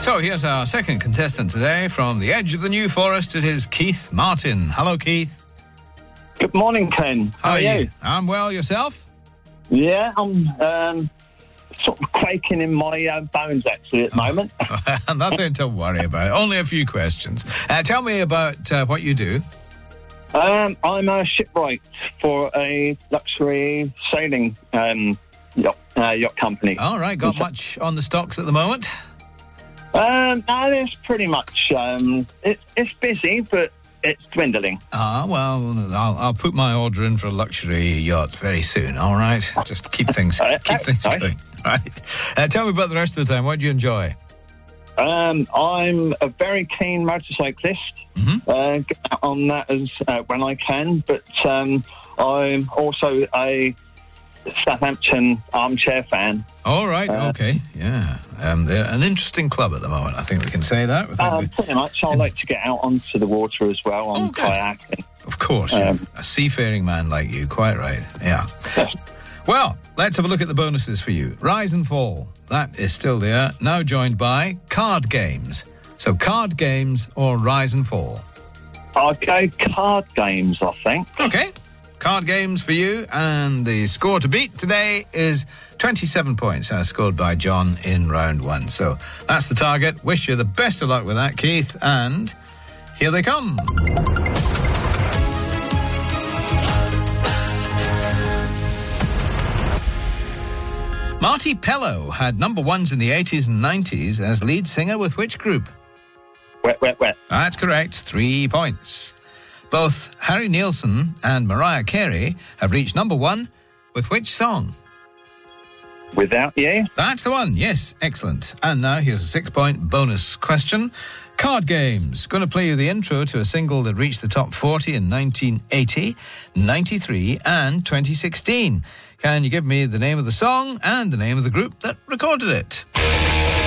So here's our second contestant today from the edge of the New Forest. It is Keith Martin. Hello, Keith. Good morning, Ken. How are you? I'm well. Yourself? Yeah, I'm sort of quaking in my bones, actually, at the moment. Nothing to worry about. Only a few questions. Tell me about what you do. I'm a shipwright for a luxury sailing yacht company. All right. Got much on the stocks at the moment? No, it's pretty much. It's busy, but it's dwindling. Well, I'll put my order in for a luxury yacht very soon. All right, just keep things going. Right. Tell me about the rest of the time. What do you enjoy? I'm a very keen motorcyclist. Mm-hmm. Get out on that as when I can, but I'm also a Southampton armchair fan. All right, okay, yeah. They're an interesting club at the moment. I think we can say that. Pretty much. I like to get out onto the water as well on kayak. Of course, a seafaring man like you. Quite right. Yeah. Well, let's have a look at the bonuses for you. Rise and Fall. That is still there. Now joined by card games. So card games or Rise and Fall? I'll go card games, I think. Okay. Card games for you, and the score to beat today is 27 points as scored by John in round one. So that's the target. Wish you the best of luck with that, Keith, and here they come. Marty Pellow had number ones in the 80s and 90s as lead singer with which group? Wet, Wet, Wet. That's correct. 3 points. Both Harry Nilsson and Mariah Carey have reached number one with which song? Without You. That's the one, yes, excellent. And now here's a 6-point bonus question. Card games. Going to play you the intro to a single that reached the top 40 in 1980, 93 and 2016. Can you give me the name of the song and the name of the group that recorded it?